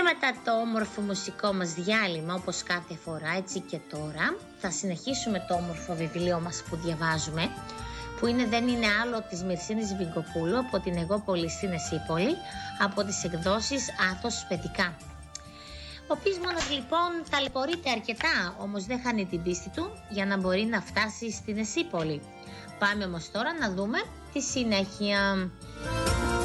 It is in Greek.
Και μετά το όμορφο μουσικό μας διάλειμμα, όπως κάθε φορά, έτσι και τώρα, θα συνεχίσουμε το όμορφο βιβλίο μας που διαβάζουμε, που δεν είναι άλλο της Μυρσίνης Βιγκοπούλου από την Αιγόπολη στην Εσύπολη, από τις εκδόσεις Άθος Παιδικά. Ο Πείσμονας λοιπόν ταλαιπωρείται αρκετά, όμως δεν χάνει την πίστη του για να μπορεί να φτάσει στην Εσύπολη. Πάμε όμως τώρα να δούμε τη συνέχεια.